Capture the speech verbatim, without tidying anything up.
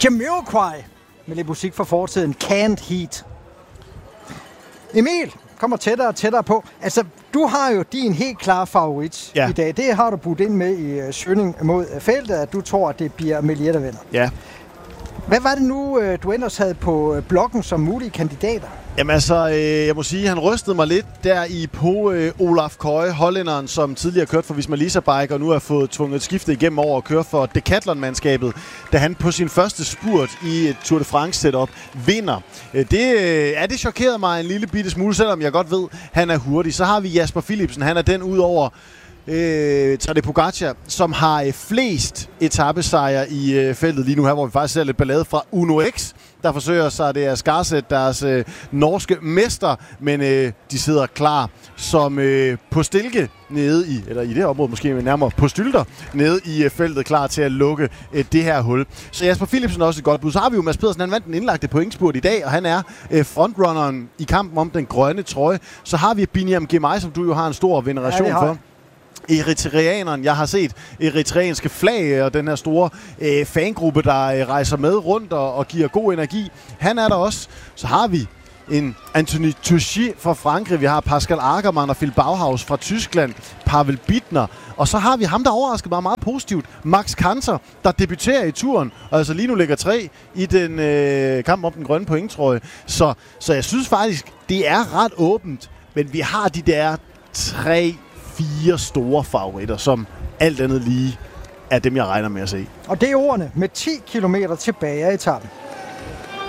Jamiroquai med lidt musik fra fortiden. Can't Heat. Emil kommer tættere og tættere på. Altså, du har jo din helt klare favorit ja. i dag. Det har du budt ind med i uh, søgning mod uh, feltet, at du tror, at det bliver Melier, der vinder. Ja. Hvad var det nu, uh, du ellers havde på uh, bloggen som mulige kandidater? Jamen altså, øh, jeg må sige, han rystede mig lidt der i på øh, Olaf Køje, hollænderen, som tidligere kørte for Visma Lease Bike, og nu har fået tvunget et skifte igennem over at køre for Decathlon-mandskabet, da han på sin første spurt i et Tour de France-setup vinder. Øh, det, øh, ja, det chokerede mig en lille bitte smule, selvom jeg godt ved, han er hurtig. Så har vi Jasper Philipsen, han er den ud over Øh, Tadej Pogacar, som har øh, flest etapesejre i øh, feltet lige nu her, hvor vi faktisk ser lidt ballade fra Uno X, der forsøger sig det at skarsætte deres øh, norske mester, men øh, de sidder klar som øh, på stilke nede i, eller i det her område måske nærmere på stylter, nede i øh, feltet, klar til at lukke øh, det her hul. Så Jasper Philipsen er også et godt bud. Så har vi jo Mads Pedersen, han vandt den indlagte pointspurt i dag, og han er øh, frontrunneren i kampen om den grønne trøje. Så har vi Biniam Girmay, som du jo har en stor veneration ja, for. Eritreaneren. Jeg har set eritreanske flag og den her store øh, fangruppe, der øh, rejser med rundt og, og giver god energi. Han er der også. Så har vi en Anthony Touchy fra Frankrig. Vi har Pascal Ackermann og Phil Bauhaus fra Tyskland. Pavel Bittner. Og så har vi ham, der overraskede mig meget positivt. Max Kanter, der debuterer i turen. Og altså lige nu ligger tre i den øh, kamp om den grønne pointtrøje. Så, så jeg synes faktisk, det er ret åbent. Men vi har de der tre fire store favoritter, som alt andet lige er dem, jeg regner med at se. Og det er ordene med ti kilometer tilbage af etappen.